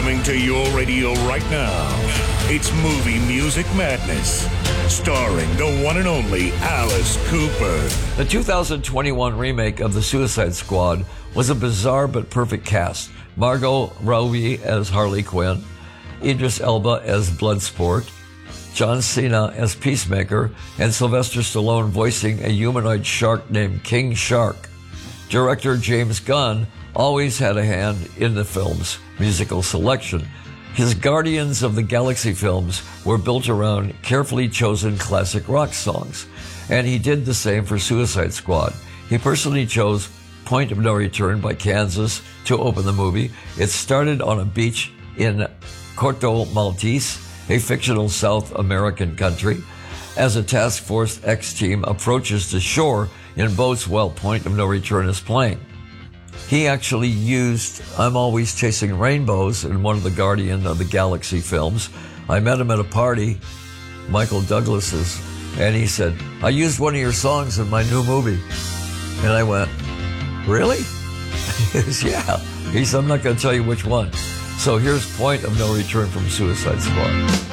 Coming to your radio right now, it's Movie Music Madness, starring the one and only Alice Cooper. The 2021 remake of The Suicide Squad was a bizarre but perfect cast. Margot Robbie as Harley Quinn, Idris Elba as Bloodsport, John Cena as Peacemaker, and Sylvester Stallone voicing a humanoid shark named King Shark. Director James Gunn always had a hand in the film's musical selection. His Guardians of the Galaxy films were built around carefully chosen classic rock songs, and he did the same for Suicide Squad. He personally chose Point of No Return by Kansas to open the movie. It started on a beach in Corto Maltese, a fictional South American country, as a Task Force X team approaches the shore in boats while Point of No Return is playing. He actually used I'm Always Chasing Rainbows in one of the Guardian of the Galaxy films. I met him at a party, Michael Douglas's, and he said, I used one of your songs in my new movie. And I went, really? He says, yeah. He said, I'm not going to tell you which one. So here's Point of No Return from Suicide Squad.